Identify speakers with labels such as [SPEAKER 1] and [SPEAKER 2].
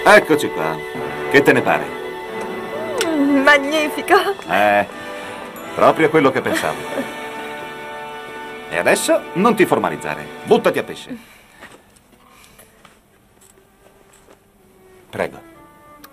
[SPEAKER 1] Eccoci qua. Che te ne pare?
[SPEAKER 2] Magnifico.
[SPEAKER 1] Proprio quello che pensavo. E adesso non ti formalizzare. Buttati a pesce. Prego.